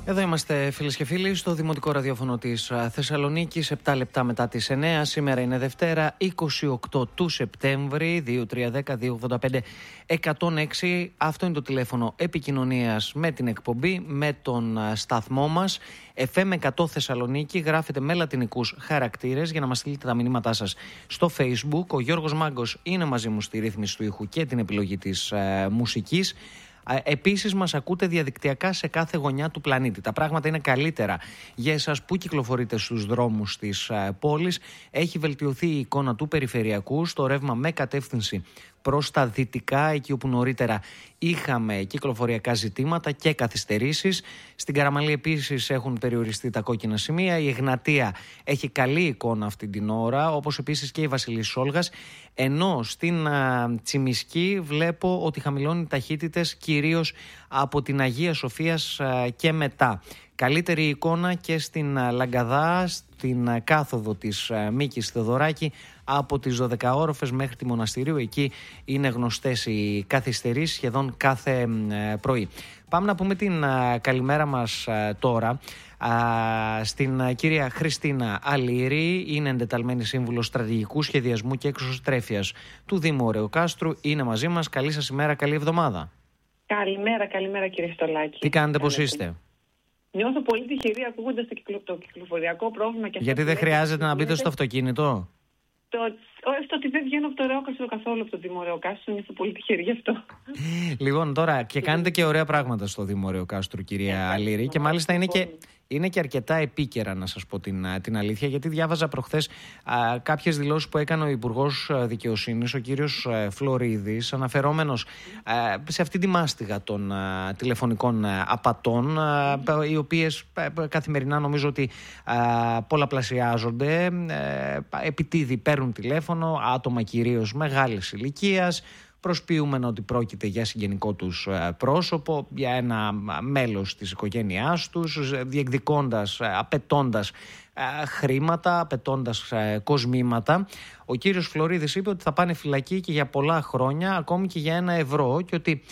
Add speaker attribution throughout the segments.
Speaker 1: Εδώ είμαστε, φίλες και φίλοι, στο Δημοτικό Ραδιόφωνο της Θεσσαλονίκης, 7 λεπτά μετά τις 9. Σήμερα είναι Δευτέρα, 28 του Σεπτέμβρη, 2310-285-106. Αυτό είναι το τηλέφωνο επικοινωνίας με την εκπομπή, με τον σταθμό μας. FM 100 Θεσσαλονίκη, γράφετε με λατινικούς χαρακτήρες για να μας στείλετε τα μηνύματά σας στο Facebook. Ο Γιώργος Μάγκος είναι μαζί μου στη ρύθμιση του ήχου και την επιλογή της μουσικής. Επίσης μας ακούτε διαδικτυακά σε κάθε γωνιά του πλανήτη. Τα πράγματα είναι καλύτερα για εσάς που κυκλοφορείτε στους δρόμους της πόλης. Έχει βελτιωθεί η εικόνα του περιφερειακού στο ρεύμα με κατεύθυνση προς τα δυτικά, εκεί όπου νωρίτερα είχαμε κυκλοφοριακά ζητήματα και καθυστερήσεις. Στην Καραμαλή επίσης έχουν περιοριστεί τα κόκκινα σημεία. Η Εγνατία έχει καλή εικόνα αυτή την ώρα, όπως επίσης και η Βασιλής Σόλγας. Ενώ στην Τσιμισκή βλέπω ότι χαμηλώνει ταχύτητες κυρίως από την Αγία Σοφίας και μετά. Καλύτερη εικόνα και στην Λαγκαδά, στην κάθοδο της Μίκης Θεοδωράκη, από τις 12 όροφες μέχρι τη Μοναστηρίου. Εκεί είναι γνωστές οι καθυστερήσεις σχεδόν κάθε πρωί. Πάμε να πούμε την καλημέρα μας τώρα στην κυρία Χριστίνα Αλήρη. Είναι εντεταλμένη σύμβουλος στρατηγικού σχεδιασμού και εξωστρέφειας του Δήμου Ωρεοκάστρου. Είναι μαζί μας. Καλή σας ημέρα, καλή εβδομάδα.
Speaker 2: Καλημέρα κύριε Στολάκη.
Speaker 1: Τι κάνετε, πώς είστε?
Speaker 2: Νιώθω πολύ τυχερή ακούγοντας το κυκλοφοριακό πρόβλημα. Και
Speaker 1: γιατί δεν χρειάζεται να μπείτε στο αυτοκίνητο?
Speaker 2: Όχι, ότι δεν βγαίνω από το Ωρεόκαστρο καθόλου, από το Δήμο Ωρεοκάστρου. Νιώθω πολύ τυχερή γι' αυτό.
Speaker 1: Λοιπόν, τώρα και κάνετε και ωραία πράγματα στο Δήμο Ωρεοκάστρου, κυρία Αλήρη, και μάλιστα είναι και αρκετά επίκαιρα, να σας πω την αλήθεια, γιατί διάβαζα προχθές κάποιες δηλώσεις που έκανε ο Υπουργός Δικαιοσύνης, ο κύριος Φλωρίδης, αναφερόμενος σε αυτή τη μάστιγα των τηλεφωνικών απατών, οι οποίες καθημερινά νομίζω ότι πολλαπλασιάζονται. Επιτίδη παίρνουν τηλέφωνο άτομα κυρίως μεγάλης ηλικίας, προσποιούμενο ότι πρόκειται για συγγενικό τους πρόσωπο, για ένα μέλος της οικογένειάς τους, διεκδικώντας, απαιτώντας χρήματα, απαιτώντας κοσμήματα. Ο κύριος Φλωρίδης είπε ότι θα πάνε φυλακή και για πολλά χρόνια, ακόμη και για €1, και ότι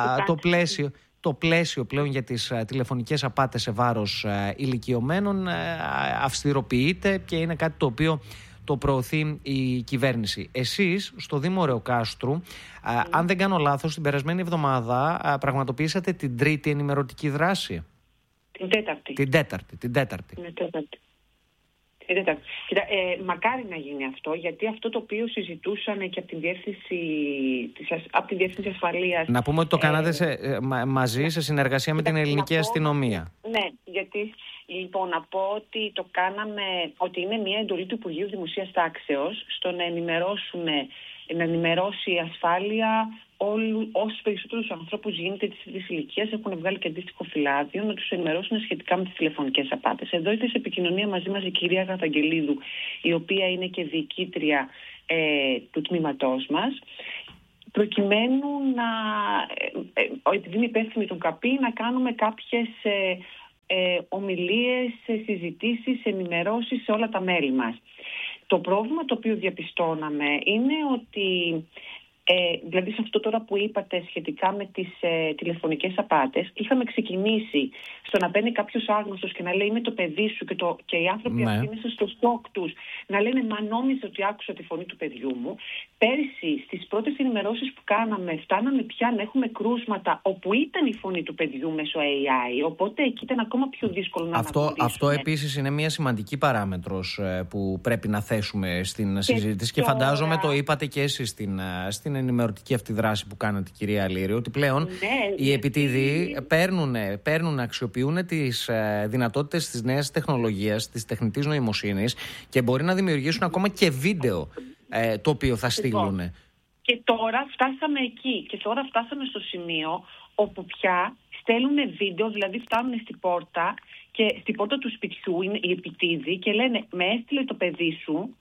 Speaker 1: το πλαίσιο πλέον για τις τηλεφωνικές απάτες σε βάρος ηλικιωμένων αυστηροποιείται και είναι κάτι το οποίο το προωθεί η κυβέρνηση. Εσείς στο Δήμο Ωρεοκάστρου, αν δεν κάνω λάθος, την περασμένη εβδομάδα πραγματοποιήσατε την τρίτη ενημερωτική δράση.
Speaker 2: Την τέταρτη.
Speaker 1: Την τέταρτη.
Speaker 2: Κοίτα, μακάρι να γίνει αυτό, γιατί αυτό το οποίο συζητούσαν και από την Διεύθυνση Ασφαλείας.
Speaker 1: Να πούμε ότι το κάνατε μαζί, σε συνεργασία με την ελληνική αστυνομία.
Speaker 2: Ναι, γιατί λοιπόν να πω ότι το κάναμε, ότι είναι μια εντολή του Υπουργείου Δημοσίας Τάξεως στο να ενημερώσει η ασφάλεια όσους περισσότερους ανθρώπους γίνεται της ηλικίας, έχουν βγάλει και αντίστοιχο φυλάδιο, να τους ενημερώσουν σχετικά με τις τηλεφωνικές απάτες. Εδώ ήρθε σε επικοινωνία μαζί μας η κυρία Γαθαγγελίδου, η οποία είναι και διοικήτρια του τμήματός μας, προκειμένου επειδή είναι υπεύθυνη του ΚΑΠΗ, να κάνουμε κάποιες ομιλίες, συζητήσεις, ενημερώσεις σε όλα τα μέλη μας. Το πρόβλημα το οποίο διαπιστώναμε είναι ότι δηλαδή σε αυτό τώρα που είπατε σχετικά με τις τηλεφωνικές απάτες, είχαμε ξεκινήσει στο να μπαίνει κάποιος άγνωστος και να λέει είμαι το παιδί σου και οι άνθρωποι αυτοί μέσα στο στόκ τους να λένε μα νόμιζα ότι άκουσα τη φωνή του παιδιού μου. Πέρσι στις πρώτες ενημερώσεις που κάναμε φτάναμε πια να έχουμε κρούσματα όπου ήταν η φωνή του παιδιού μέσω AI, οπότε εκεί ήταν ακόμα πιο δύσκολο να αναγνωρίσουμε.
Speaker 1: Αυτό επίσης είναι μια σημαντική παράμετρος που πρέπει να θέσουμε στην συζήτηση και φαντάζομαι το είπατε και εσείς στην ενημερωτική αυτή δράση που κάνετε, κυρία Αλήρη, ότι πλέον οι επιτίδοι παίρνουν, αξιοποιούν τις δυνατότητες της νέας τεχνολογίας, της τεχνητής νοημοσύνης και μπορεί να δημιουργήσουν ακόμα και βίντεο το οποίο θα στείλουν.
Speaker 2: Και τώρα φτάσαμε εκεί και τώρα φτάσαμε στο σημείο όπου πια στέλνουν βίντεο, δηλαδή φτάνουν στην πόρτα και στην πόρτα του σπιτιού είναι οι επιτίδοι και λένε με έστειλε το παιδί σου,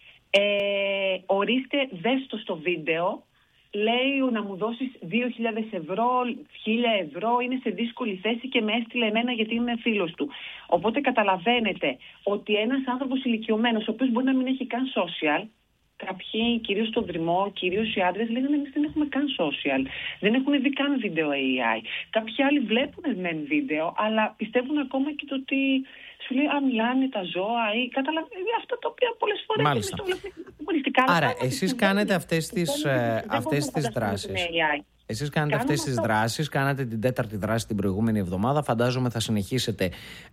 Speaker 2: ορίστε δες το στο βίντεο, λέει να μου δώσεις 2.000 ευρώ, 1.000 ευρώ, είναι σε δύσκολη θέση και με έστειλε εμένα γιατί είμαι φίλος του. Οπότε καταλαβαίνετε ότι ένας άνθρωπος ηλικιωμένος, ο οποίος μπορεί να μην έχει καν social, κάποιοι, κυρίως στον δρυμό, κυρίως οι άντρες, λέγανε εμείς δεν έχουμε καν social. Δεν έχουν δει καν βίντεο AI. Κάποιοι άλλοι βλέπουν μεν βίντεο, αλλά πιστεύουν ακόμα και το ότι σου λέει μιλάνε τα ζώα ή καταλαβαίνει αυτά τα οποία πολλές φορές είναι στο πολιτικά.
Speaker 1: Άρα, εσείς κάνετε αυτές τις δράσεις. Εσείς κάνετε αυτές τις δράσεις, κάνατε την 4η δράση την προηγούμενη εβδομάδα. Φαντάζομαι θα συνεχίσετε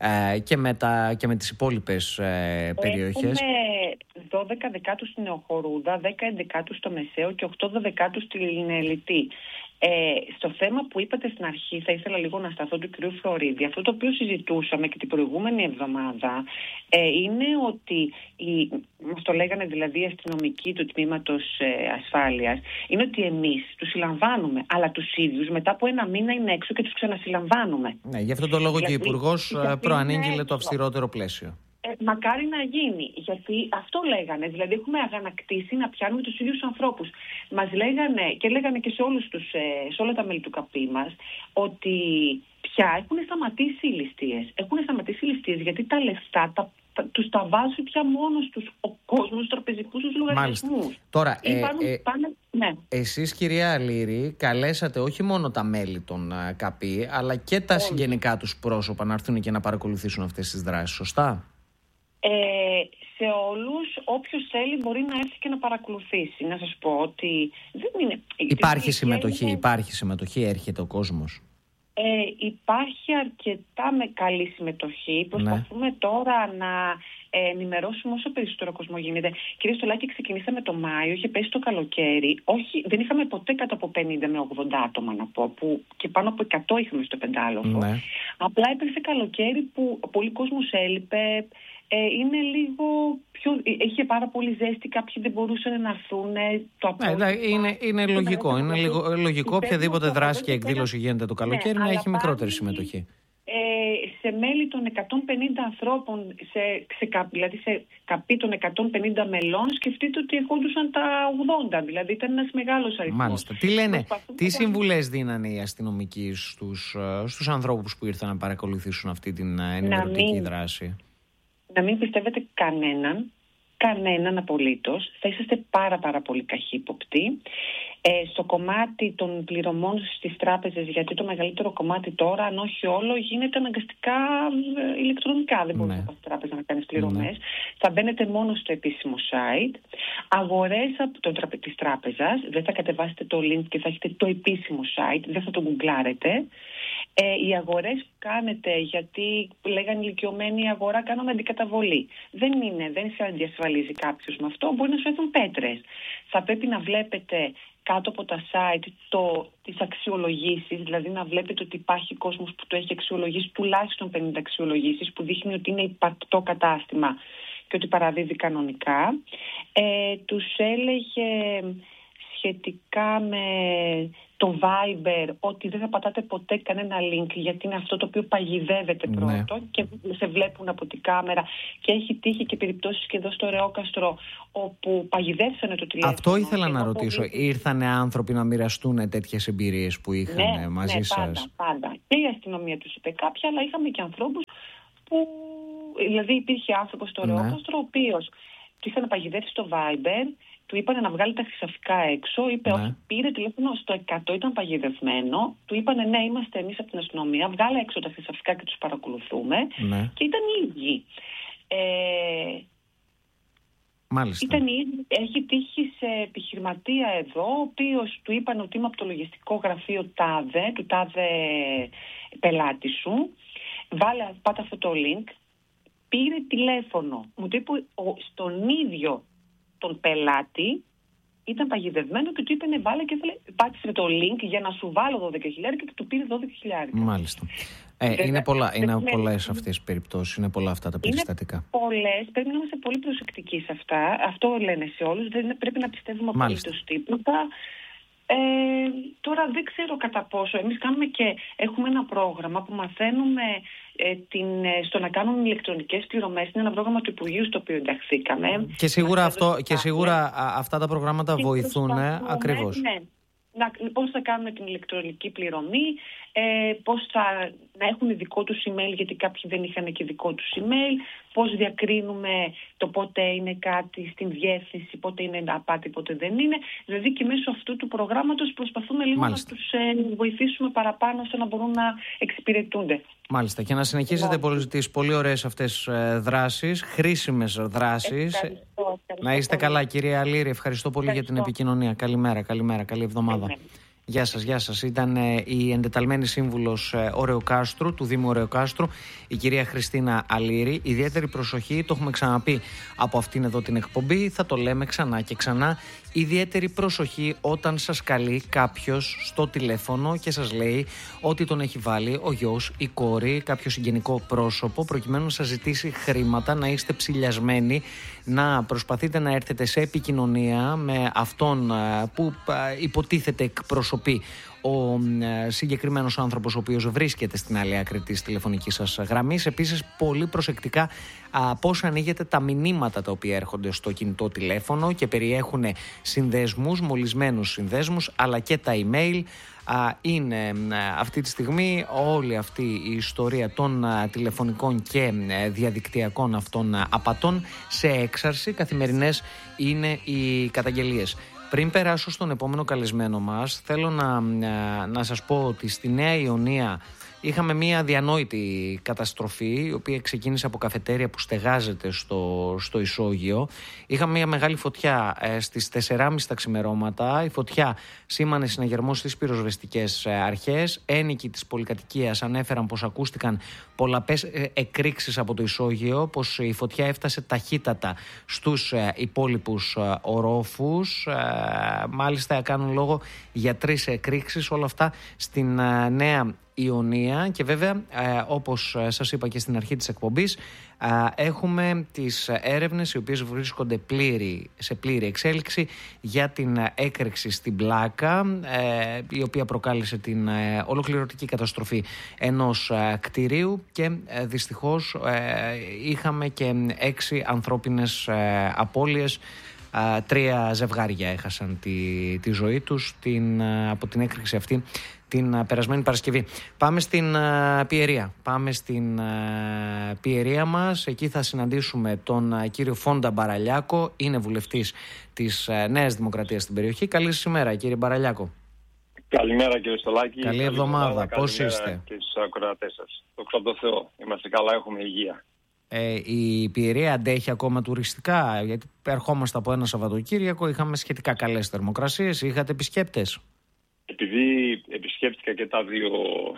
Speaker 1: και με τις υπόλοιπες περιοχές.
Speaker 2: Έχουμε 12 δεκάτους στην Νεοχορούδα, 10 ενδεκάτους στο Μεσαίο και 8 δεκάτους στην Ελιτή. Στο θέμα που είπατε στην αρχή, θα ήθελα λίγο να σταθώ του κ. Φλωρίδη. Αυτό το οποίο συζητούσαμε και την προηγούμενη εβδομάδα είναι ότι, μας το λέγανε δηλαδή οι αστυνομικοί του τμήματος ασφάλειας, είναι ότι εμείς τους συλλαμβάνουμε, αλλά τους ίδιους μετά από ένα μήνα είναι έξω και τους ξανασυλλαμβάνουμε.
Speaker 1: Ναι, γι' αυτό το λόγο και ο Υπουργός προανήγγειλε το αυστηρότερο πλαίσιο.
Speaker 2: Μακάρι να γίνει, γιατί αυτό λέγανε. Δηλαδή, έχουμε αγανακτήσει να πιάνουμε τους ίδιους ανθρώπους. Μας λέγανε και λέγανε και σε όλα τα μέλη του ΚΑΠΗ μας ότι πια έχουν σταματήσει οι ληστείες. Έχουν σταματήσει οι ληστείες γιατί τα λεφτά τους τα βάζει πια μόνος τους ο κόσμος, τους τραπεζικούς τους λογαριασμούς.
Speaker 1: Τώρα, εσείς, κυρία Αλύρη, καλέσατε όχι μόνο τα μέλη των ΚΑΠΗ, αλλά και τα συγγενικά τους πρόσωπα να έρθουν και να παρακολουθήσουν αυτές τις δράσεις, σωστά?
Speaker 2: Σε όλους, όποιος θέλει μπορεί να έρθει και να παρακολουθήσει. Να σας πω ότι δεν είναι...
Speaker 1: Υπάρχει συμμετοχή, έρχεται ο κόσμος.
Speaker 2: Υπάρχει αρκετά με καλή συμμετοχή. Προσπαθούμε τώρα να ενημερώσουμε όσο περισσότερο κόσμο γίνεται. Κύριε Στολάκη, ξεκινήσαμε το Μάιο, είχε πέσει το καλοκαίρι. Όχι, δεν είχαμε ποτέ κάτω από 50 με 80 άτομα, να πω, που και πάνω από 100 είχαμε στο πεντάλοφο. Ναι. Απλά έπεσε καλοκαίρι που πολλοί κόσμος έλειπε. Είναι λίγο πιο... Είχε πάρα πολύ ζέστη, κάποιοι δεν μπορούσαν να έρθουν.
Speaker 1: Είναι λογικό. Είναι λογικό οποιαδήποτε δράση και εκδήλωση γίνεται το καλοκαίρι να έχει μικρότερη συμμετοχή.
Speaker 2: Σε μέλη των 150 ανθρώπων, δηλαδή σε ΚΑΠΗ των 150 μελών, σκεφτείτε ότι ερχόντουσαν τα 80, δηλαδή ήταν ένας μεγάλος αριθμός.
Speaker 1: Μάλιστα. Τι λένε, τι συμβουλές δίνανε οι αστυνομικοί στους ανθρώπους που ήρθαν να παρακολουθήσουν αυτή την ενημερωτική δράση?
Speaker 2: Να μην πιστεύετε κανέναν απολύτως. Θα είσαστε πάρα πολύ καχύποπτοι. Στο κομμάτι των πληρωμών στις τράπεζες, γιατί το μεγαλύτερο κομμάτι τώρα, αν όχι όλο, γίνεται αναγκαστικά ηλεκτρονικά. Δεν μπορείς να πας στη τράπεζα να κάνεις πληρωμές. Θα μπαίνετε μόνο στο επίσημο site. Αγορές της τράπεζας, δεν θα κατεβάσετε το link και θα έχετε το επίσημο site, δεν θα το γκουγκλάρετε. Οι αγορές που κάνετε, γιατί λέγανε ηλικιωμένοι, η αγορά κάνουμε αντικαταβολή. Δεν σε αντιασφαλίζει κάποιος με αυτό, μπορεί να σου έρθουν πέτρες. Θα πρέπει να βλέπετε κάτω από τα site τις αξιολογήσεις, δηλαδή να βλέπετε ότι υπάρχει κόσμος που το έχει αξιολογήσει, τουλάχιστον 50 αξιολογήσεις, που δείχνει ότι είναι υπαρκτό κατάστημα και ότι παραδίδει κανονικά. Τους έλεγε σχετικά με το Viber ότι δεν θα πατάτε ποτέ κανένα link, γιατί είναι αυτό το οποίο παγιδεύεται πρώτο και σε βλέπουν από την κάμερα, και έχει τύχει και περιπτώσεις και εδώ στο Ρεόκαστρο όπου παγιδεύσανε το τηλέφωνο.
Speaker 1: Αυτό ήθελα να ρωτήσω. Ήρθανε άνθρωποι να μοιραστούν τέτοιες εμπειρίες που είχαν μαζί σας?
Speaker 2: Πάντα. Και η αστυνομία τους είπε κάποια, αλλά είχαμε και ανθρώπους που... Δηλαδή υπήρχε άνθρωπος στο Ρεόκαστρο ο οποίος του είχαν παγιδεύσει στο Viber, του είπανε να βγάλει τα χρυσαφικά έξω, είπε όχι, πήρε τηλέφωνο στο 100, ήταν παγιδευμένο, του είπανε ναι, είμαστε εμείς από την αστυνομία, βγάλε έξω τα χρυσαφικά και τους παρακολουθούμε, και ήταν οι ίδιοι.
Speaker 1: Μάλιστα.
Speaker 2: Έχει τύχει σε επιχειρηματία εδώ, ο οποίος του είπαν ότι είμαι από το λογιστικό γραφείο τάδε, του τάδε πελάτη σου, πάτα αυτό το link, πήρε τηλέφωνο, μου το είπε στον ίδιο τον πελάτη, ήταν παγιδευμένο και του είπε ναι, βάλε, και πάτησε το link για να σου βάλω 12.000 και του πήρε 12.000.
Speaker 1: Μάλιστα. Είναι πολλές αυτές οι περιπτώσεις, είναι πολλά αυτά τα περιστατικά.
Speaker 2: Είναι πολλές, πρέπει να είμαστε πολύ προσεκτικοί σε αυτά. Αυτό λένε σε όλους, δεν πρέπει να πιστεύουμε απολύτως τίποτα. Τώρα δεν ξέρω κατά πόσο. Εμείς κάνουμε και έχουμε ένα πρόγραμμα που μαθαίνουμε στο να κάνουν ηλεκτρονικές πληρωμές. Είναι ένα πρόγραμμα του Υπουργείου στο οποίο ενταχθήκαμε.
Speaker 1: Και σίγουρα αυτά τα προγράμματα βοηθούν ακριβώς.
Speaker 2: πώς θα κάνουν την ηλεκτρονική πληρωμή, πώς να έχουν δικό τους email, γιατί κάποιοι δεν είχαν και δικό τους email, πώς διακρίνουμε το πότε είναι κάτι στην διεύθυνση, πότε είναι απάτη, πότε δεν είναι. Δηλαδή και μέσω αυτού του προγράμματος προσπαθούμε λίγο να τους βοηθήσουμε παραπάνω ώστε να μπορούν να εξυπηρετούνται.
Speaker 1: Μάλιστα. Και να συνεχίσετε τις πολύ ωραίες αυτές δράσεις, χρήσιμες δράσεις.
Speaker 2: Ευχαριστώ
Speaker 1: να είστε καλά, κυρία Αλήρη. Ευχαριστώ πολύ για την επικοινωνία. Καλημέρα, καλή εβδομάδα. Γεια σας. Ήταν η εντεταλμένη σύμβουλος Ωρεοκάστρου, του Δήμου Ωρεοκάστρου, η κυρία Χριστίνα Αλήρη. Ιδιαίτερη προσοχή, το έχουμε ξαναπεί από αυτήν εδώ την εκπομπή, θα το λέμε ξανά και ξανά. Ιδιαίτερη προσοχή όταν σας καλεί κάποιος στο τηλέφωνο και σας λέει ότι τον έχει βάλει ο γιος, η κόρη, κάποιο συγγενικό πρόσωπο, προκειμένου να σας ζητήσει χρήματα, να είστε ψηλιασμένοι, να προσπαθείτε να έρθετε σε επικοινωνία με αυτόν που υποτίθεται εκπροσωπεί ο συγκεκριμένος άνθρωπος ο οποίος βρίσκεται στην άλλη άκρη της τηλεφωνικής σας γραμμής. Επίσης, πολύ προσεκτικά πώς ανοίγετε τα μηνύματα τα οποία έρχονται στο κινητό τηλέφωνο και περιέχουν συνδέσμους, μολυσμένους συνδέσμους, αλλά και τα email. Είναι αυτή τη στιγμή όλη αυτή η ιστορία των τηλεφωνικών και διαδικτυακών αυτών απατών σε έξαρση. Καθημερινές είναι οι καταγγελίες. Πριν περάσω στον επόμενο καλεσμένο μας, θέλω να σας πω ότι στη Νέα Ιωνία είχαμε μια αδιανόητη καταστροφή, η οποία ξεκίνησε από καφετέρια που στεγάζεται στο ισόγειο. Είχαμε μια μεγάλη φωτιά στις 4.30 τα ξημερώματα. Η φωτιά σήμανε συναγερμό στις πυροσβεστικές αρχές. Ένοικοι της πολυκατοικίας ανέφεραν πως ακούστηκαν πολλαπλές εκρήξεις από το ισόγειο, πως η φωτιά έφτασε ταχύτατα στους υπόλοιπους ορόφους. Μάλιστα κάνουν λόγο για 3 εκρήξεις, όλα αυτά στην Νέα Ιωνία. Και βέβαια, όπως σας είπα και στην αρχή της εκπομπής, έχουμε τις έρευνες οι οποίες βρίσκονται σε πλήρη εξέλιξη για την έκρηξη στην Πλάκα, η οποία προκάλεσε την ολοκληρωτική καταστροφή ενός κτηρίου και δυστυχώς είχαμε και 6 ανθρώπινες απώλειες. 3 ζευγάρια έχασαν τη ζωή τους από την έκρηξη αυτή την περασμένη Παρασκευή. Πάμε στην Πιερία. Πάμε στην Πιερία μας. Εκεί θα συναντήσουμε τον κύριο Φόντα Μπαραλιάκο. Είναι βουλευτής της Νέας Δημοκρατίας στην περιοχή. Καλή σας ημέρα, κύριε Μπαραλιάκο.
Speaker 3: Καλημέρα, κύριε Στολάκη.
Speaker 1: Καλή εβδομάδα. Πώς είστε?
Speaker 3: Και στους ακροατές σας. Δόξα τω Θεώ. Είμαστε καλά, έχουμε υγεία.
Speaker 1: Η Πιερία αντέχει ακόμα τουριστικά? Γιατί ερχόμαστε από ένα Σαββατοκύριακο, είχαμε σχετικά καλές θερμοκρασίες. Είχατε επισκέπτες?
Speaker 3: Επειδή επισκέπτηκα και τα 2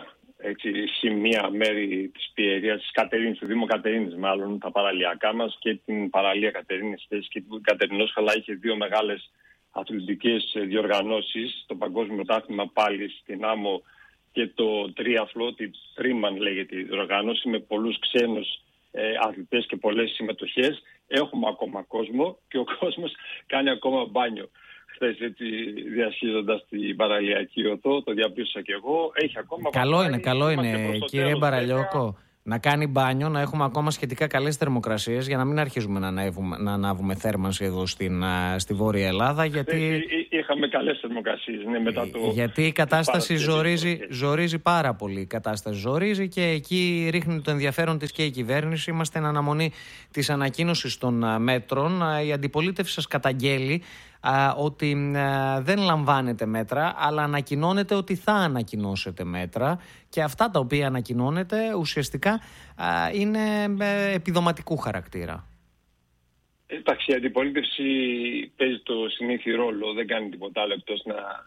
Speaker 3: σημεία μέρη της Πιερίας, της Κατερίνης, του Δήμου Κατερίνης μάλλον, τα παραλιακά μας, και την παραλία Κατερίνης και την Κατερινόσχαλα, είχε 2 μεγάλες αθλητικές διοργανώσεις, το Παγκόσμιο Πρωτάθλημα πάλι στην Άμμο και το τρίαθλο, τη Τρίμαν λέγεται η διοργάνωση, με πολλούς ξένους αθλητές και πολλές συμμετοχές. Έχουμε ακόμα κόσμο και ο κόσμος κάνει ακόμα μπάνιο. Χθες, έτσι, διασχίζοντας την παραλιακή οδό, το διαπίστωσα και εγώ. Έχει ακόμα.
Speaker 1: Καλό είναι, κύριε Μπαραλιάκο, να κάνει μπάνιο, να έχουμε ακόμα σχετικά καλές θερμοκρασίες, για να μην αρχίζουμε να ανάβουμε θέρμανση εδώ στη Βόρεια Ελλάδα. Γιατί
Speaker 3: είχαμε καλές θερμοκρασίες, ναι, μετά
Speaker 1: γιατί η κατάσταση ζορίζει πάρα πολύ. Η κατάσταση ζορίζει και εκεί ρίχνει το ενδιαφέρον της και η κυβέρνηση. Είμαστε εν αναμονή της ανακοίνωσης των μέτρων. Η αντιπολίτευση σας καταγγέλει ότι δεν λαμβάνετε μέτρα, αλλά ανακοινώνετε ότι θα ανακοινώσετε μέτρα, και αυτά τα οποία ανακοινώνετε ουσιαστικά είναι επιδοματικού χαρακτήρα.
Speaker 3: Εντάξει, η αντιπολίτευση παίζει το συνήθι ρόλο, δεν κάνει τίποτα άλλο εκτός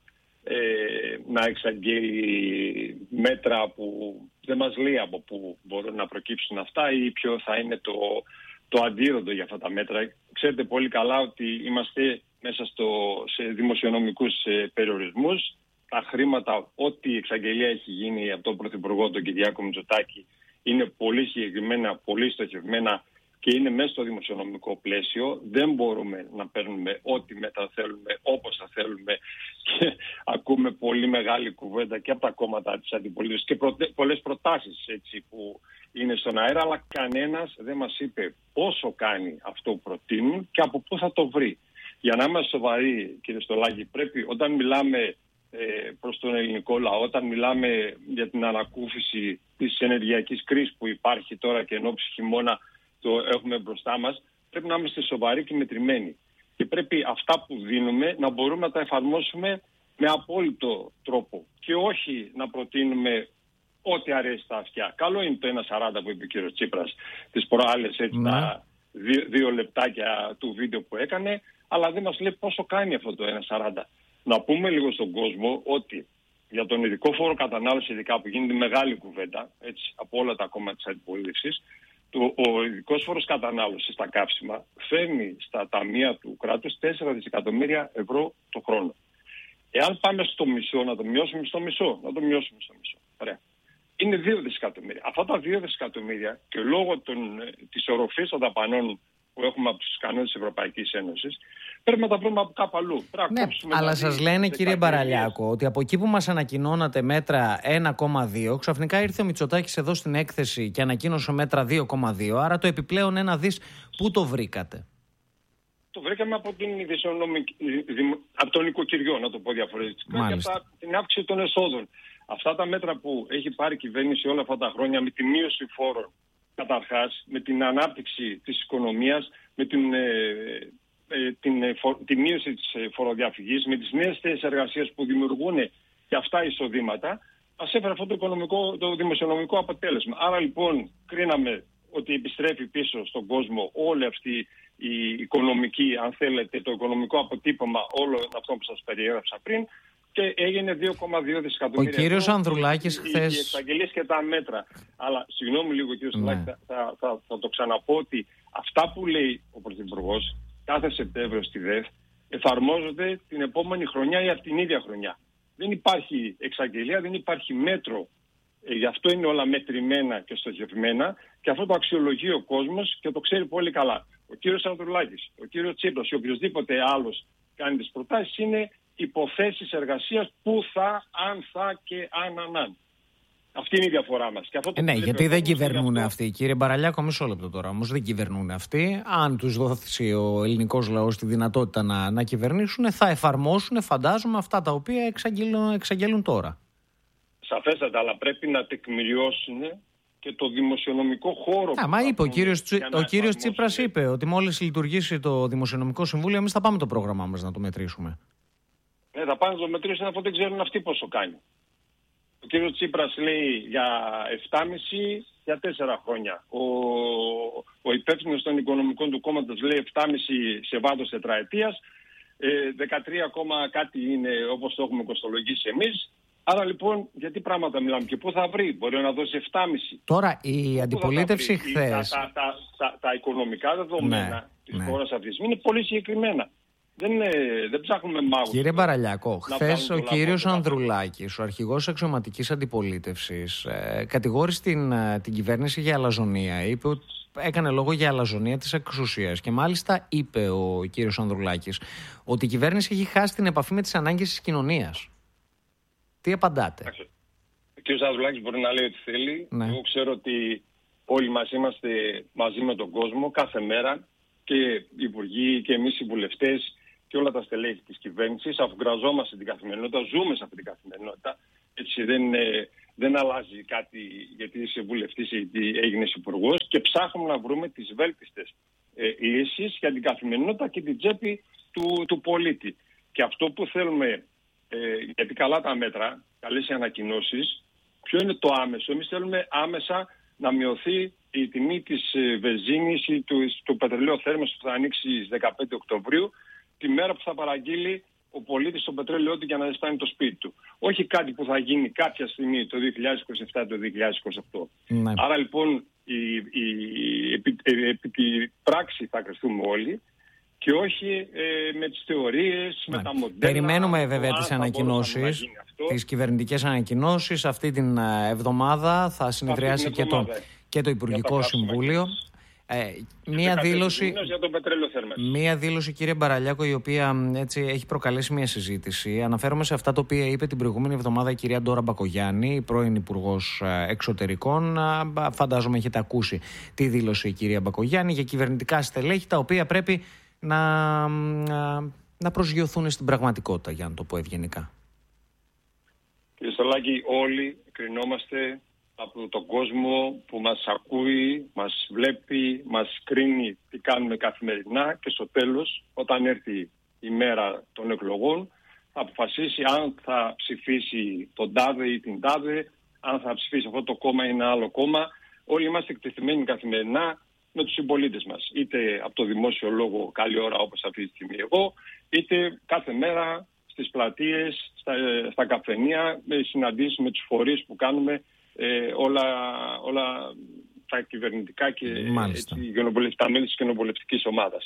Speaker 3: να εξαγγέλει μέτρα που δεν μας λέει από πού μπορούν να προκύψουν αυτά ή ποιο θα είναι το αντίρροτο για αυτά τα μέτρα. Ξέρετε πολύ καλά ότι είμαστε μέσα σε δημοσιονομικούς περιορισμούς. Τα χρήματα, ό,τι εξαγγελία έχει γίνει από τον Πρωθυπουργό, τον Κυριάκο Μητσοτάκη, είναι πολύ συγκεκριμένα, πολύ στοχευμένα και είναι μέσα στο δημοσιονομικό πλαίσιο. Δεν μπορούμε να παίρνουμε ό,τι μέτρα θέλουμε, όπως θα θέλουμε, και ακούμε πολύ μεγάλη κουβέντα και από τα κόμματα της αντιπολίτευσης και πολλές προτάσεις, έτσι, που είναι στον αέρα, αλλά κανένας δεν μας είπε πόσο κάνει αυτό που προτείνουν και από πού θα το βρει. Για να είμαστε σοβαροί, κύριε Στολάκη, πρέπει όταν μιλάμε προς τον ελληνικό λαό, όταν μιλάμε για την ανακούφιση της ενεργειακής κρίσης που υπάρχει τώρα και ενόψει χειμώνα το έχουμε μπροστά μας, πρέπει να είμαστε σοβαροί και μετρημένοι. Και πρέπει αυτά που δίνουμε να μπορούμε να τα εφαρμόσουμε με απόλυτο τρόπο και όχι να προτείνουμε ό,τι αρέσει στα αυτιά. Καλό είναι το 1,40 που είπε ο κ. Τσίπρας τις προάλλες, έτσι, τα 2 λεπτάκια του βίντεο που έκανε, αλλά δεν μας λέει πόσο κάνει αυτό το 1,40. Να πούμε λίγο στον κόσμο ότι για τον ειδικό φόρο κατανάλωση, ειδικά που γίνεται μεγάλη κουβέντα, έτσι, από όλα τα κόμματα της αντιπολίτευσης, ο ειδικός φόρος κατανάλωσης στα καύσιμα φέρνει στα ταμεία του κράτους 4 δισεκατομμύρια ευρώ το χρόνο. Εάν πάμε στο μισό, να το μειώσουμε στο μισό. Ωραία. Είναι 2 δισεκατομμύρια. Αυτά τα 2 δισεκατομμύρια και λόγω της οροφής των δαπανών που έχουμε από τους κανόνες της Ευρωπαϊκής Ένωσης, πρέπει να τα βρούμε από κάπου αλλού.
Speaker 1: Ναι, αλλά σας λένε, κύριε Μπαραλιάκο, ότι από εκεί που μας ανακοινώνατε μέτρα 1,2, ξαφνικά ήρθε ο Μητσοτάκης εδώ στην έκθεση και ανακοίνωσε μέτρα 2,2, άρα το επιπλέον 1 δις, πού το βρήκατε?
Speaker 3: Το βρήκαμε από από τον οικοκυριό, να το πω διαφορετικά, και από την αύξηση των εσόδων. Αυτά τα μέτρα που έχει πάρει η κυβέρνηση όλα αυτά τα χρόνια, με τη μείωση φόρων καταρχάς, με την ανάπτυξη της οικονομίας, με τη μείωση της φοροδιαφυγής, με τις νέες θέσεις εργασίας που δημιουργούν και αυτά εισοδήματα, μας έφερε αυτό το δημοσιονομικό αποτέλεσμα. Άρα λοιπόν κρίναμε ότι επιστρέφει πίσω στον κόσμο όλη αυτή η οικονομική, αν θέλετε, το οικονομικό αποτύπωμα όλο αυτό που σας περιέγραψα πριν, και έγινε 2,2 δισεκατομμύρια.
Speaker 1: Ο κύριος Ανδρουλάκης χθες...
Speaker 3: Οι εξαγγελίες και τα μέτρα. Αλλά συγγνώμη λίγο, κύριε Ανδρουλάκη, θα το ξαναπώ ότι αυτά που λέει ο Πρωθυπουργός κάθε Σεπτέμβριο στη ΔΕΘ εφαρμόζονται την επόμενη χρονιά ή από την ίδια χρονιά. Δεν υπάρχει εξαγγελία, δεν υπάρχει μέτρο. Γι' αυτό είναι όλα μετρημένα και στοχευμένα και αυτό το αξιολογεί ο κόσμος και το ξέρει πολύ καλά. Ο κύριος Ανδρουλάκης, ο κύριος Τσίπρας ή οποιοδήποτε άλλος κάνει τις προτάσεις είναι υποθέσεις εργασίας που αν θα και αν. Αυτή είναι η διαφορά μας. Και αυτό
Speaker 1: ναι, γιατί δεν κυβερνούν αυτοί. Κύριε Μπαραλιάκο, μισό λεπτό τώρα όμως. Δεν κυβερνούν αυτοί. Αν τους δώσει ο ελληνικός λαός τη δυνατότητα να κυβερνήσουν, θα εφαρμόσουν, φαντάζομαι, αυτά τα οποία εξαγγέλουν τώρα.
Speaker 3: Σαφέστατα, αλλά πρέπει να τεκμηριώσουν και το δημοσιονομικό χώρο.
Speaker 1: Μα είπε ο κύριος Τσίπρας είπε ότι μόλις λειτουργήσει το Δημοσιονομικό Συμβούλιο, εμείς θα πάμε το πρόγραμμά μας να το μετρήσουμε.
Speaker 3: Θα πάνε να το μετρήσουν, αφού δεν ξέρουν αυτοί πόσο κάνει. Ο κύριος Τσίπρας λέει για 7,5 για 4 χρόνια. Ο υπεύθυνος των οικονομικών του κόμματος λέει 7,5 σε βάθος τετραετίας. 13, κάτι είναι όπως το έχουμε κοστολογήσει εμείς. Άρα λοιπόν, γιατί πράγματα μιλάμε και πού θα βρει? Μπορεί να δώσει 7,5.
Speaker 1: Τώρα η αντιπολίτευση χθες.
Speaker 3: Τα οικονομικά δεδομένα της χώρας αυτής είναι πολύ συγκεκριμένα. Δεν ψάχνουμε μάγους.
Speaker 1: Κύριε Μπαραλιάκο, χθες ο κύριος Ανδρουλάκης, ο αρχηγός αξιωματικής αντιπολίτευσης, κατηγόρησε την κυβέρνηση για αλαζονία. Είπε ότι έκανε λόγο για αλαζονία της εξουσίας. Και μάλιστα είπε ο κύριος Ανδρουλάκης ότι η κυβέρνηση έχει χάσει την επαφή με τις ανάγκες της κοινωνίας. Τι απαντάτε?
Speaker 3: Ο κύριος Ανδρουλάκης μπορεί να λέει ό,τι θέλει. Ναι. Εγώ ξέρω ότι όλοι μας είμαστε μαζί με τον κόσμο κάθε μέρα, και οι υπουργοί και εμείς οι βουλευτές και όλα τα στελέχη της κυβέρνησης, αφού γραζόμαστε την καθημερινότητα, ζούμε σε αυτή την καθημερινότητα. Έτσι δεν αλλάζει κάτι γιατί είσαι βουλευτής ή έγινες υπουργός, και ψάχνουμε να βρούμε τις βέλτιστες λύσεις για την καθημερινότητα και την τσέπη του πολίτη. Και αυτό που θέλουμε, γιατί καλά τα μέτρα, καλές οι ανακοινώσεις, ποιο είναι το άμεσο? Εμείς θέλουμε άμεσα να μειωθεί η τιμή της βενζίνης ή του πετρελαίου θέρμανσης που θα ανοίξει στις 15 Οκτωβρίου, τη μέρα που θα παραγγείλει ο πολίτης το πετρέλαιό του για να ζεστάνει το σπίτι του. Όχι κάτι που θα γίνει κάποια στιγμή το 2027 το 2028. Ναι. Άρα λοιπόν επί τη πράξη θα κρυφθούμε όλοι και όχι με τις θεωρίες, με τα μοντέλα.
Speaker 1: Περιμένουμε βέβαια τις ανακοινώσεις, τις κυβερνητικές ανακοινώσεις. Αυτή την εβδομάδα θα συνεδριάσει και το Υπουργικό Συμβούλιο. Μία δήλωση, κύριε Μπαραλιάκο, η οποία έτσι έχει προκαλέσει μια συζήτηση. Αναφέρομαι σε αυτά τα οποία είπε την προηγούμενη εβδομάδα η κυρία Ντόρα Μπακογιάννη, η πρώην Υπουργός Εξωτερικών. Φαντάζομαι έχετε ακούσει τι δήλωσε η κυρία Μπακογιάννη για κυβερνητικά στελέχη, τα οποία πρέπει να προσγειωθούν στην πραγματικότητα, για να το πω ευγενικά.
Speaker 3: Κύριε Στολάκη, όλοι κρινόμαστε από τον κόσμο που μας ακούει, μας βλέπει, μας κρίνει τι κάνουμε καθημερινά και στο τέλος, όταν έρθει η μέρα των εκλογών, θα αποφασίσει αν θα ψηφίσει τον τάδε ή την τάδε, αν θα ψηφίσει αυτό το κόμμα ή ένα άλλο κόμμα. Όλοι είμαστε εκτεθειμένοι καθημερινά με τους συμπολίτες μας. Είτε από το δημόσιο λόγο καλή ώρα όπως αυτή τη στιγμή εγώ, είτε κάθε μέρα στις πλατείες, στα καφενεία, με συναντήσεις με τους φορείς που κάνουμε, όλα τα κυβερνητικά και τα μέλη της κοινοβουλευτικής ομάδας.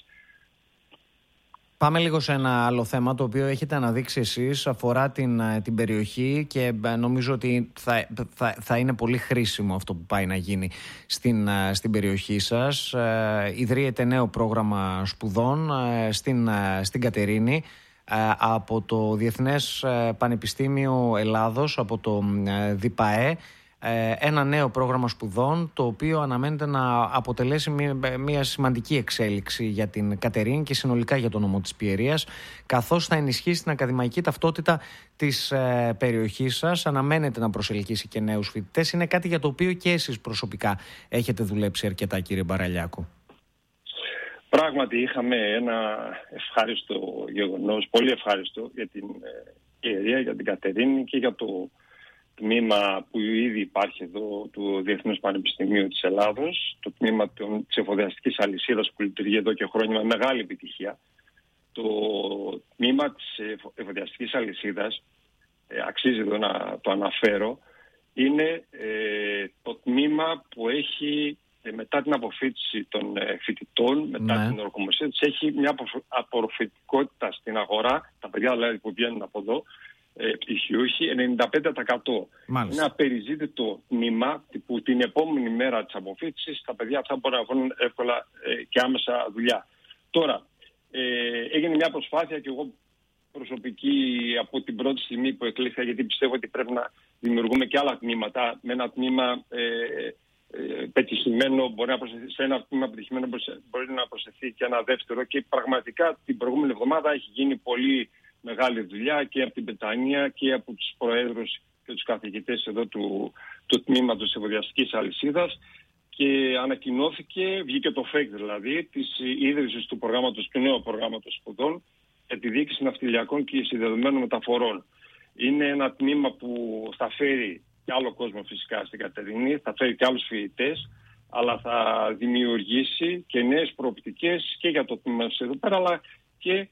Speaker 1: Πάμε λίγο σε ένα άλλο θέμα το οποίο έχετε αναδείξει εσείς, αφορά την περιοχή και νομίζω ότι θα είναι πολύ χρήσιμο αυτό που πάει να γίνει στην περιοχή σας. Ιδρύεται νέο πρόγραμμα σπουδών στην Κατερίνη από το Διεθνές Πανεπιστήμιο Ελλάδος, από το ΔΙΠΑΕ. Ένα νέο πρόγραμμα σπουδών το οποίο αναμένεται να αποτελέσει μια σημαντική εξέλιξη για την Κατερίνη και συνολικά για το νομό της Πιερίας, καθώς θα ενισχύσει την ακαδημαϊκή ταυτότητα της περιοχής σας. Αναμένεται να προσελκύσει και νέους φοιτητές. Είναι κάτι για το οποίο και εσείς προσωπικά έχετε δουλέψει αρκετά, κύριε Μπαραλιάκο.
Speaker 3: Πράγματι είχαμε ένα ευχάριστο γεγονός, πολύ ευχάριστο για την Πιερία, για την Κατερίνη και για το τμήμα που ήδη υπάρχει εδώ του Διεθνούς Πανεπιστημίου της Ελλάδος, το τμήμα της εφοδιαστικής αλυσίδας που λειτουργεί εδώ και χρόνια με μεγάλη επιτυχία. Το τμήμα της εφοδιαστικής αλυσίδας, αξίζει εδώ να το αναφέρω, είναι το τμήμα που έχει μετά την αποφοίτηση των φοιτητών, μετά την ορκομοσία της, έχει μια απορροφητικότητα στην αγορά, τα παιδιά δηλαδή που βγαίνουν από εδώ, πτυχιούχοι, 95%. Είναι ένα περιζήτητο τμήμα που την επόμενη μέρα της αποφοίτησης τα παιδιά αυτά μπορούν να βρουν εύκολα και άμεσα δουλειά. Τώρα, έγινε μια προσπάθεια και εγώ προσωπική από την πρώτη στιγμή που εκλήθηκα, γιατί πιστεύω ότι πρέπει να δημιουργούμε και άλλα τμήματα. Με ένα τμήμα πετυχημένο μπορεί να προσθεθεί, σε ένα τμήμα πετυχημένο μπορεί να προσθεθεί και ένα δεύτερο, και πραγματικά την προηγούμενη εβδομάδα έχει γίνει πολύ μεγάλη δουλειά και από την Πετανία και από τους προέδρους και τους καθηγητές εδώ του τμήματος εφοδιαστικής αλυσίδας, και ανακοινώθηκε, βγήκε το ΦΕΚ δηλαδή, της ίδρυσης του νέου προγράμματος σπουδών για τη διοίκηση ναυτιλιακών και συνδεδεμένων μεταφορών. Είναι ένα τμήμα που θα φέρει και άλλο κόσμο φυσικά στην Κατερίνη, θα φέρει και άλλους φοιτητές, αλλά θα δημιουργήσει και νέες προοπτικές και για το τμήμα εδώ πέρα, αλλά και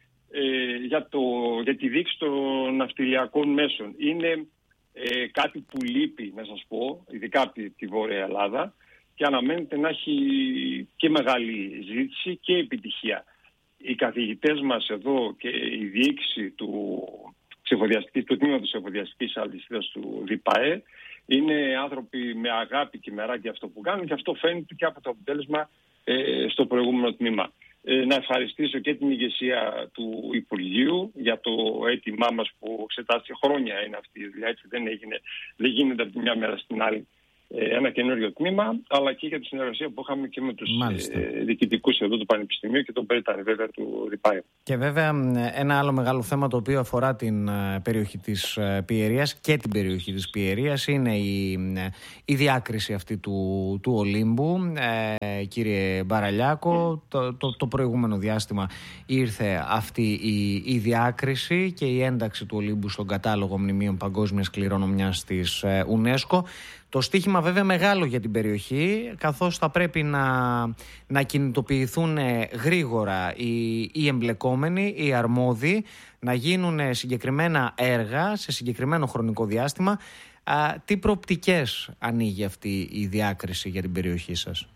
Speaker 3: για τη δίκτυα των ναυτιλιακών μέσων. Είναι κάτι που λείπει, να σας πω, ειδικά από τη Βόρεια Ελλάδα, και αναμένεται να έχει και μεγάλη ζήτηση και επιτυχία. Οι καθηγητές μας εδώ και η διοίκηση του τμήματος εφοδιαστικής αλυσίδας του ΔΙΠΑΕ είναι άνθρωποι με αγάπη και μεράκι αυτό που κάνουν, και αυτό φαίνεται και από το αποτέλεσμα στο προηγούμενο τμήμα. Να ευχαριστήσω και την ηγεσία του Υπουργείου για το αίτημά μας που εξετάστηκε, χρόνια είναι αυτή η δουλειά, έτσι δεν γίνεται από τη μια μέρα στην άλλη ένα καινούριο τμήμα, αλλά και για τη συνεργασία που είχαμε και με τους διοικητικούς εδώ του Πανεπιστημίου και τον Περιτάνη βέβαια του ΔΙΠΑΕ. Και βέβαια
Speaker 1: ένα άλλο μεγάλο θέμα το οποίο αφορά την περιοχή της Πιερίας και την περιοχή της Πιερίας είναι η διάκριση αυτή του Ολύμπου. Κύριε Μπαραλιάκο, το προηγούμενο διάστημα ήρθε αυτή η διάκριση και η ένταξη του Ολύμπου στον κατάλογο μνημείων παγκόσμιας κληρονομιάς της UNESCO. Το στίχημα βέβαια μεγάλο για την περιοχή, καθώς θα πρέπει να κινητοποιηθούν γρήγορα οι εμπλεκόμενοι, οι αρμόδιοι, να γίνουν συγκεκριμένα έργα σε συγκεκριμένο χρονικό διάστημα. Τι προοπτικές ανοίγει αυτή η διάκριση για την περιοχή σας?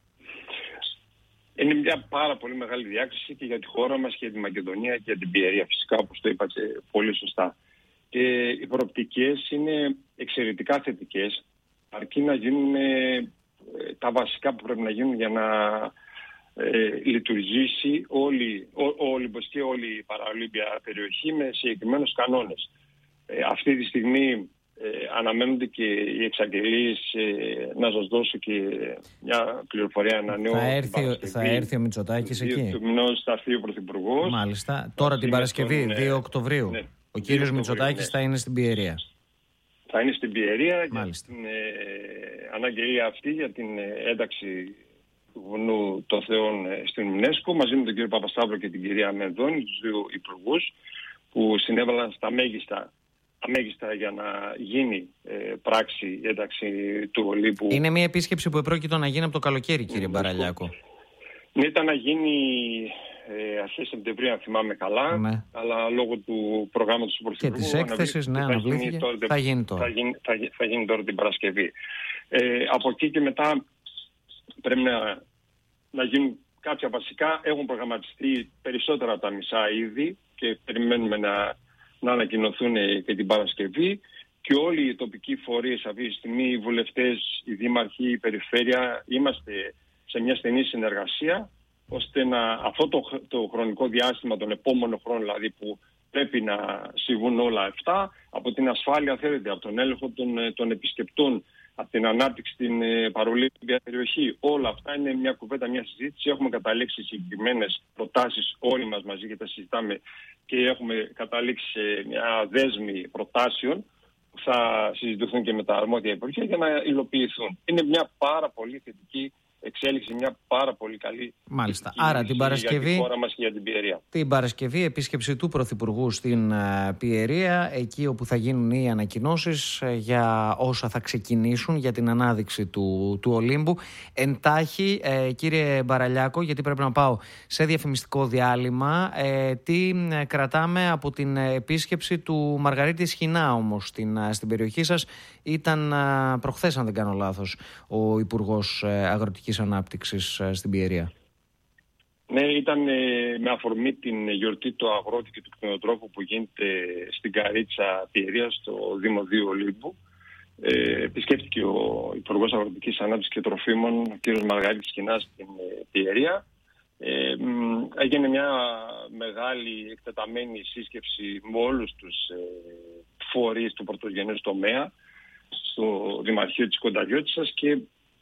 Speaker 3: Είναι μια πάρα πολύ μεγάλη διάκριση και για τη χώρα μας και για τη Μακεδονία και για την Πιερία, φυσικά, όπως το είπατε πολύ σωστά. Και οι προοπτικές είναι εξαιρετικά θετικές, αρκεί να γίνουν τα βασικά που πρέπει να γίνουν για να λειτουργήσει ο Ολύμπος και όλη η παραολύμπια περιοχή με συγκεκριμένους κανόνες. Αυτή τη στιγμή αναμένονται και οι εξαγγελίες. Να σας δώσω και μια πληροφορία, ένα νέο.
Speaker 1: Θα έρθει ο Μητσοτάκης εκεί.
Speaker 3: Του μηνός θα έρθει ο Πρωθυπουργός.
Speaker 1: Μάλιστα. Τώρα την Παρασκευή, 2 Οκτωβρίου. Ο κύριος Μητσοτάκης θα είναι στην Πιερία.
Speaker 3: θα είναι στην Πιερία για
Speaker 1: Μάλιστα.
Speaker 3: την αναγγελία αυτή για την ένταξη του βουνού των Θεών στην UNESCO, μαζί με τον κύριο Παπασταύρο και την κυρία Μενδώνη, τους δύο υπουργούς, που συνέβαλαν στα αμέγιστα για να γίνει πράξη η ένταξη του Ολύμπου.
Speaker 1: Είναι μια επίσκεψη που επρόκειτο να γίνει από το καλοκαίρι, κύριε Μπαραλιάκο.
Speaker 3: Ναι, ήταν να γίνει αρχές Σεπτεμβρίου, αν θυμάμαι καλά,
Speaker 1: ναι.
Speaker 3: Αλλά λόγω του προγράμματος του Πρωθυπουργού
Speaker 1: και της έκθεσης, ναι, αναβλήθηκε. Θα γίνει τώρα.
Speaker 3: Θα γίνει τώρα την Παρασκευή. Από εκεί και μετά πρέπει να γίνουν κάποια βασικά. Έχουν προγραμματιστεί περισσότερα από τα μισά ήδη και περιμένουμε να ανακοινωθούν και την Παρασκευή. Και όλοι οι τοπικοί φορείς αυτή τη στιγμή, οι βουλευτές, οι δήμαρχοι, η περιφέρεια, είμαστε σε μια στενή συνεργασία, ώστε αυτό το χρονικό διάστημα, τον επόμενο χρόνο δηλαδή, που πρέπει να συμβούν όλα αυτά, από την ασφάλεια θέλετε, από τον έλεγχο των επισκεπτών, από την ανάπτυξη στην παρολίμπια περιοχή, όλα αυτά είναι μια κουβέντα, μια συζήτηση. Έχουμε καταλήξει συγκεκριμένες προτάσεις όλοι μας μαζί και τα συζητάμε και έχουμε καταλήξει σε μια δέσμη προτάσεων που θα συζητηθούν και με τα αρμόδια υπουργεία για να υλοποιηθούν. Είναι μια πάρα πολύ θετική εξέλιξη, μια πάρα πολύ καλή.
Speaker 1: Μάλιστα. Άρα την Παρασκευή,
Speaker 3: για τη χώρα μας και για την Πιερία.
Speaker 1: Την Παρασκευή επίσκεψη του Πρωθυπουργού στην Πιερία, εκεί όπου θα γίνουν οι ανακοινώσεις για όσα θα ξεκινήσουν για την ανάδειξη του Ολύμπου. Εντάχει, κύριε Μπαραλιάκο, γιατί πρέπει να πάω σε διαφημιστικό διάλειμμα, τι κρατάμε από την επίσκεψη του Μαργαρίτη Σχοινά όμως στην περιοχή σας? Ήταν προχθές, αν δεν κάνω λάθος, ο Υπουργός Αγροτικής Ανάπτυξης στην Πιερία.
Speaker 3: Ναι, ήταν με αφορμή την γιορτή του αγρότη και του κτηνοτρόφου που γίνεται στην Καρίτσα Πιερία, στο Δήμο 2 Ολύμπου. Επισκέφτηκε ο Υπουργός Αγροτικής Ανάπτυξης και Τροφίμων, ο κ. Μαργαρίτης Σχοινάς, στην Πιερία. Έγινε μια μεγάλη εκτεταμένη σύσκεψη με όλους τους φορείς του πρωτογενούς τομέα στο Δημαρχείο της Κονταριώτισσας και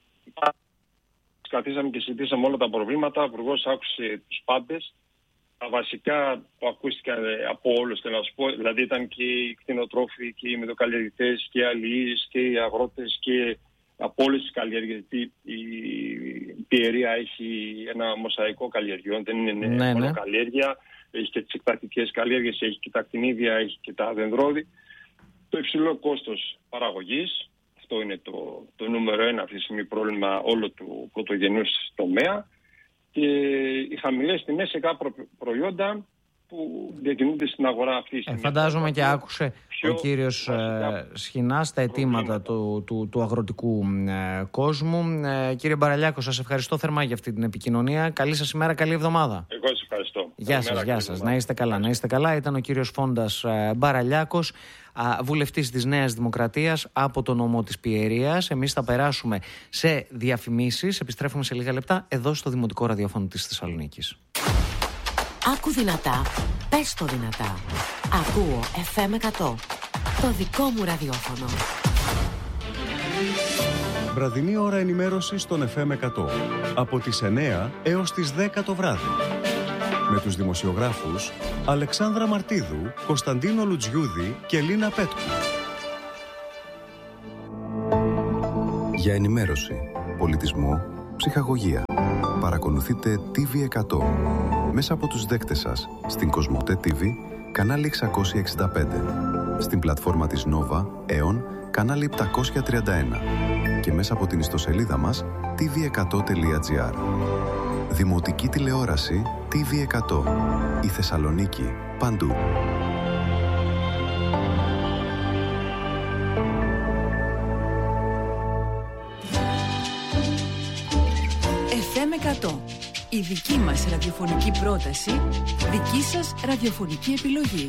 Speaker 3: καθίσαμε και συζητήσαμε όλα τα προβλήματα. Ο Υπουργός άκουσε τους πάντες. Τα βασικά που ακούστηκαν από όλους, θέλω να σου πω, δηλαδή ήταν και οι κτηνοτρόφοι και οι μεδοκαλλιεργητές και οι αλληλείς και οι αγρότες και από όλες τις καλλιέργειες. Η Πιερία έχει ένα μοσαϊκό καλλιεργειών, δεν είναι μόνο καλλιέργεια. Έχει και τις εκτατικές καλλιέργειες, έχει και τα κτηνίδια, έχει και τα δενδρόδη. Το υψηλό κόστος παραγωγής. Αυτό είναι το νούμερο ένα αυτή τη στιγμή πρόβλημα όλο του πρωτογενούς τομέα, και οι χαμηλές τιμές σε κάποια προϊόντα που διακινούνται στην αγορά αυτή τη στιγμή.
Speaker 1: Φαντάζομαι και άκουσε ο κύριος Σχοινάς τα αιτήματα του αγροτικού κόσμου. Κύριε Μπαραλιάκο, σας ευχαριστώ θερμά για αυτή την επικοινωνία. Καλή σας ημέρα, καλή εβδομάδα.
Speaker 3: Εγώ σας ευχαριστώ.
Speaker 1: Γεια σας. Να είστε καλά, να είστε καλά. Ήταν ο κύριος Φόντας Μπαραλιάκος, βουλευτής της Νέας Δημοκρατίας από το νομό της Πιερίας. Εμείς θα περάσουμε σε διαφημίσεις. Επιστρέφουμε σε λίγα λεπτά εδώ στο Δημοτικό Ραδιόφωνο της Θεσσαλονίκης.
Speaker 4: Άκου δυνατά, πες το δυνατά. Ακούω FM 100, το δικό μου ραδιόφωνο.
Speaker 5: Βραδινή ώρα ενημέρωσης στον FM 100. Από τις 9 έως τις 10 το βράδυ. Με τους δημοσιογράφους Αλεξάνδρα Μαρτίδου, Κωνσταντίνο Λουτζιούδη και Λίνα Πέτκου.
Speaker 6: Για ενημέρωση, πολιτισμό, ψυχαγωγία. Παρακολουθείτε TV100 μέσα από τους δέκτες σας στην Κοσμοτέ TV, κανάλι 665, στην πλατφόρμα της Nova, Aeon, κανάλι 731 και μέσα από την ιστοσελίδα μας tv100.gr. Δημοτική τηλεόραση TV100. Η Θεσσαλονίκη παντού.
Speaker 7: FM 100. Η δική μας ραδιοφωνική πρόταση, δική σας ραδιοφωνική επιλογή.